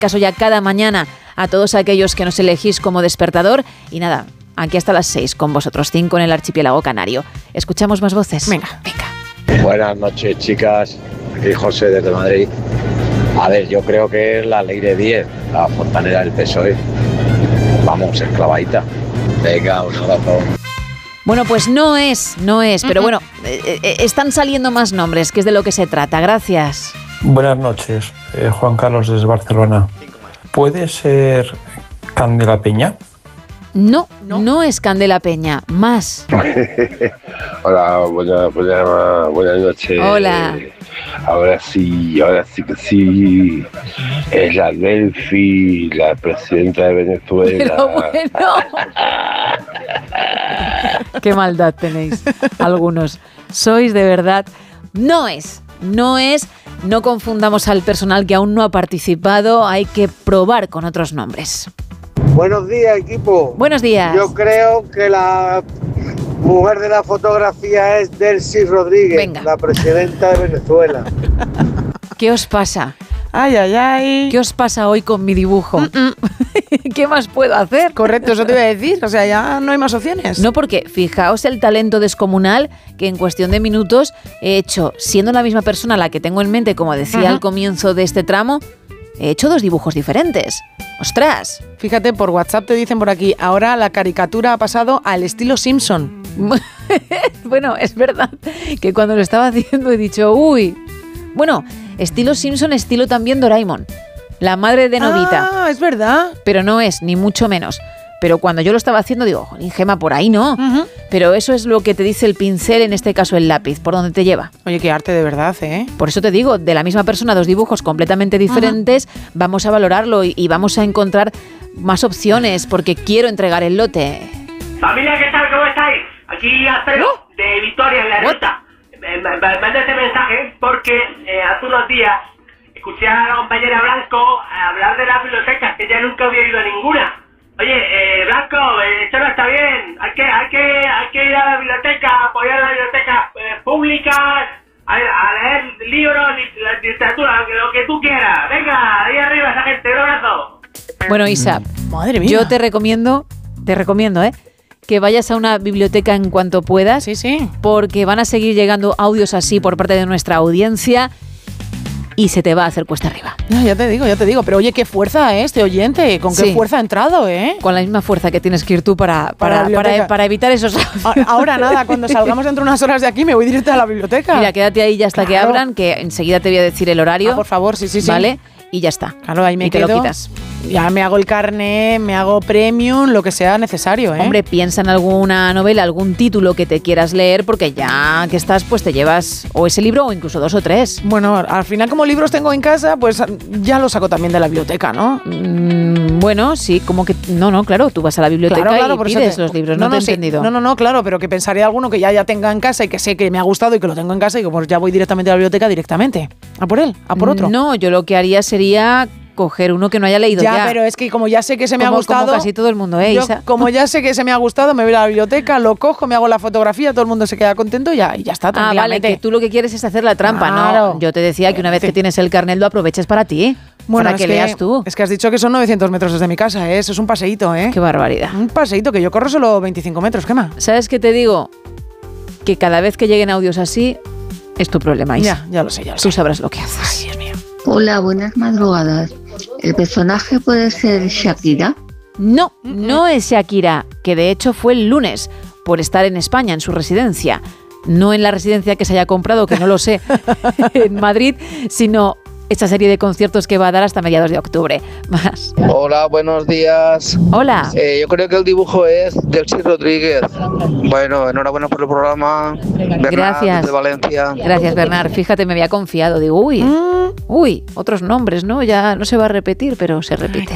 caso ya cada mañana a todos aquellos que nos elegís como despertador. Y nada, aquí hasta las 6 con vosotros, 5 en el archipiélago canario. Escuchamos más voces. Venga. Buenas noches, chicas. Aquí José desde Madrid. A ver, yo creo que es la ley de 10, la fontanera del PSOE. Vamos, esclavadita. Venga, un abrazo. Bueno, pues no es, pero bueno, están saliendo más nombres, que es de lo que se trata. Gracias. Buenas noches, Juan Carlos desde Barcelona. ¿Puede ser Candela Peña? No es Candela Peña, más. Hola, buenas noches. Hola. Ahora sí que sí. Es la Delphi, la presidenta de Venezuela. Pero bueno. Qué maldad tenéis algunos. Sois de verdad. No es. No confundamos al personal que aún no ha participado. Hay que probar con otros nombres. Buenos días, equipo. Buenos días. Yo creo que la mujer de la fotografía es Delcy Rodríguez, Venga. la presidenta de Venezuela. ¿Qué os pasa? Ay. ¿Qué os pasa hoy con mi dibujo? ¿Qué más puedo hacer? Correcto, eso te iba a decir. O sea, ya no hay más opciones. No, porque fijaos el talento descomunal que en cuestión de minutos he hecho, siendo la misma persona la que tengo en mente, como decía al comienzo de este tramo, he hecho 2 dibujos diferentes. ¡Ostras! Fíjate, por WhatsApp te dicen por aquí, ahora la caricatura ha pasado al estilo Simpson. Bueno, es verdad que cuando lo estaba haciendo he dicho, uy. Bueno, estilo Simpson, estilo también Doraemon. La madre de Nobita. Ah, es verdad. Pero no es, ni mucho menos. Pero cuando yo lo estaba haciendo digo, jolín, Gema, por ahí no. Pero eso es lo que te dice el pincel, en este caso el lápiz, por donde te lleva. Oye, qué arte de verdad, ¿eh? Por eso te digo, de la misma persona, 2 dibujos completamente diferentes, vamos a valorarlo y vamos a encontrar más opciones, porque quiero entregar el lote. Familia, ¿qué tal? ¿Cómo estáis? Aquí Alfredo, de Victoria, en la ruta. Manda este mensaje porque hace unos días escuché a la compañera Blanco hablar de las bibliotecas, que ya nunca había ido a ninguna. Oye, Blanco, esto no está bien. Hay que ir a la biblioteca, apoyar a las bibliotecas públicas, a leer libros, literatura, lo que tú quieras. Venga, ahí arriba esa gente, un abrazo. Bueno, Isa, Madre mía. yo te recomiendo, que vayas a una biblioteca en cuanto puedas. Sí. Porque van a seguir llegando audios así por parte de nuestra audiencia y se te va a hacer cuesta arriba. Ya te digo. Pero oye, qué fuerza, este oyente. Con qué fuerza ha entrado, ¿eh? Con la misma fuerza que tienes que ir tú para evitar esos audios. Ahora nada, cuando salgamos dentro de unas horas de aquí me voy directo a la biblioteca. Mira, quédate ahí ya hasta que abran, que enseguida te voy a decir el horario. Por favor, sí. ¿Vale? Y ya está. Claro, ahí me quedo. Te lo quitas. Ya me hago el carné, me hago premium, lo que sea necesario, ¿eh? Hombre, piensa en alguna novela, algún título que te quieras leer, porque ya que estás, pues te llevas o ese libro o incluso 2 o 3. Bueno, al final como libros tengo en casa, pues ya los saco también de la biblioteca, ¿no? Bueno, sí, como que... No, claro, tú vas a la biblioteca y pides los libros, no te he entendido. No, claro, pero que pensaré alguno que ya tenga en casa y que sé que me ha gustado y que lo tengo en casa y que pues ya voy directamente a la biblioteca directamente. A por él, a por otro. No, yo lo que haría sería coger uno que no haya leído ya. Ya, pero es que como ya sé que se me ha gustado... Como casi todo el mundo, Isa. Como ya sé que se me ha gustado, me voy a la biblioteca, lo cojo, me hago la fotografía, todo el mundo se queda contento y ya está, tranquilamente. Vale, que tú lo que quieres es hacer la trampa, claro. No. Yo te decía que una vez que tienes el carnet lo aproveches para ti. Bueno, para que leas tú. Es que has dicho que son 900 metros desde mi casa, ¿eh? Eso es un paseíto, ¿eh? Qué barbaridad. Un paseíto, que yo corro solo 25 metros, ¿qué más? ¿Sabes qué te digo? Que cada vez que lleguen audios así, es tu problema, Isa. Ya lo sé. Tú sabrás lo que haces. Ay, Dios mío. Hola, buenas madrugadas. ¿El personaje puede ser Shakira? No es Shakira, que de hecho fue el lunes, por estar en España, en su residencia. No en la residencia que se haya comprado, que no lo sé, en Madrid, sino esta serie de conciertos que va a dar hasta mediados de octubre. Más. Hola, buenos días. Hola. Yo creo que el dibujo es Delcy Rodríguez. Bueno, enhorabuena por el programa. Bernard, gracias. De Valencia. Gracias, Bernard. Fíjate, me había confiado. Digo, uy, otros nombres, ¿no? Ya no se va a repetir, pero se repite.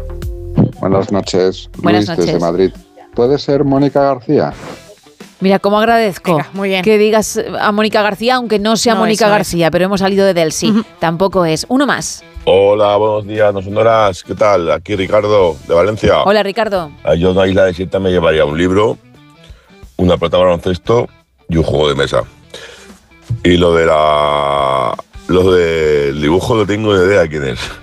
Buenas noches. Buenas Luis, noches. desde Madrid. ¿Puede ser Mónica García? Mira, cómo agradezco. Venga, muy bien. Que digas a Mónica García, aunque no sea Mónica García, pero hemos salido de Delcy. Tampoco es. Uno más. Hola, buenos días, no sonoras. ¿Qué tal? Aquí Ricardo, de Valencia. Hola, Ricardo. Yo a una isla desierta me llevaría un libro, una pelota de baloncesto y un juego de mesa. Y lo del dibujo no tengo ni idea quién es.